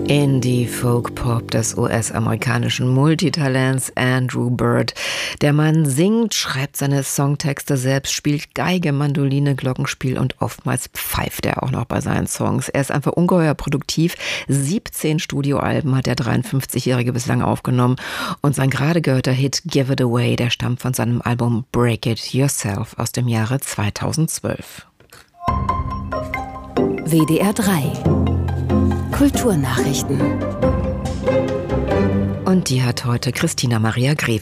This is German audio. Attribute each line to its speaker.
Speaker 1: Indie-Folk-Pop des US-amerikanischen Multitalents Andrew Bird. Der Mann singt, schreibt seine Songtexte selbst, spielt Geige, Mandoline, Glockenspiel und oftmals pfeift er auch noch bei seinen Songs. Er ist einfach ungeheuer produktiv. 17 Studioalben hat der 53-Jährige bislang aufgenommen und sein gerade gehörter Hit Give It Away, der stammt von seinem Album Break It Yourself aus dem Jahre 2012.
Speaker 2: WDR 3 Kulturnachrichten.
Speaker 1: Und die hat heute Christina Maria Grewe.